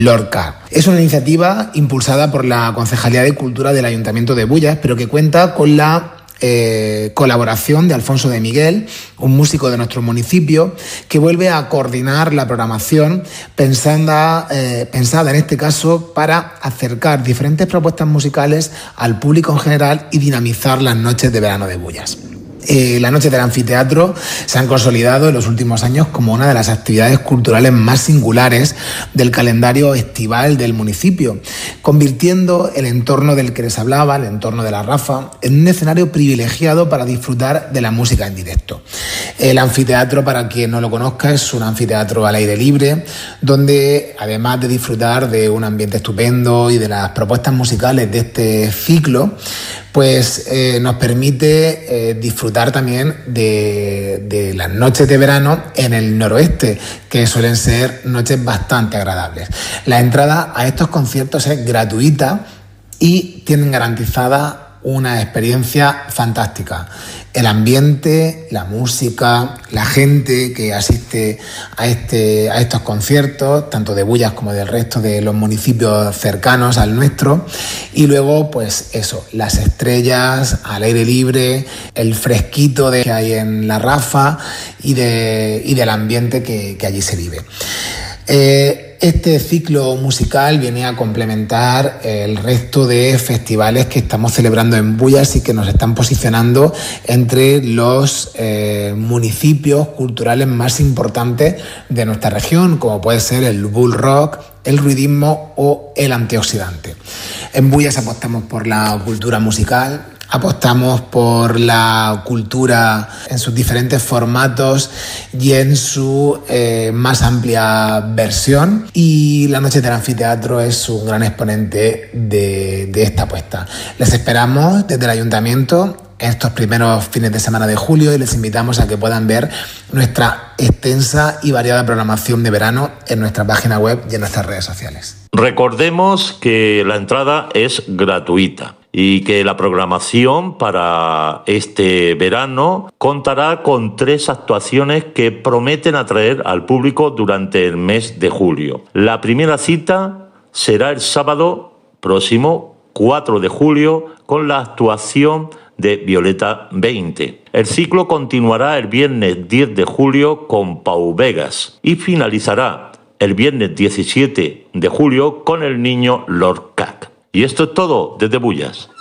Lorca. Es una iniciativa impulsada por la Concejalía de Cultura del Ayuntamiento de Bullas, pero que cuenta con la colaboración de Alfonso de Miguel, un músico de nuestro municipio, que vuelve a coordinar la programación pensada en este caso para acercar diferentes propuestas musicales al público en general y dinamizar las noches de verano de Bullas. Las noches del anfiteatro se han consolidado en los últimos años como una de las actividades culturales más singulares del calendario estival del municipio, convirtiendo el entorno del que les hablaba, el entorno de la Rafa, en un escenario privilegiado para disfrutar de la música en directo. El anfiteatro, para quien no lo conozca, es un anfiteatro al aire libre, donde además de disfrutar de un ambiente estupendo y de las propuestas musicales de este ciclo, pues nos permite disfrutar también de las noches de verano en el noroeste, que suelen ser noches bastante agradables. La entrada a estos conciertos es gratuita y tienen garantizada una experiencia fantástica. El ambiente, la música, la gente que asiste a estos conciertos, tanto de Bullas como del resto de los municipios cercanos al nuestro, y luego pues eso, las estrellas al aire libre, el fresquito que hay en la Rafa y del ambiente que allí se vive. Este ciclo musical viene a complementar el resto de festivales que estamos celebrando en Bullas y que nos están posicionando entre los municipios culturales más importantes de nuestra región, como puede ser el bull rock, el ruidismo o el antioxidante. En Bullas apostamos por la cultura musical, apostamos por la cultura en sus diferentes formatos y en su más amplia versión, y la noche del anfiteatro es un gran exponente de esta apuesta. Les esperamos desde el ayuntamiento en estos primeros fines de semana de julio y les invitamos a que puedan ver nuestra extensa y variada programación de verano en nuestra página web y en nuestras redes sociales. Recordemos que la entrada es gratuita y que la programación para este verano contará con 3 actuaciones que prometen atraer al público durante el mes de julio. La primera cita será el sábado próximo 4 de julio con la actuación de Violeta 20. El ciclo continuará el viernes 10 de julio con Pau Vegas y finalizará el viernes 17 de julio con el niño Lord Cac. Y esto es todo desde Bullas.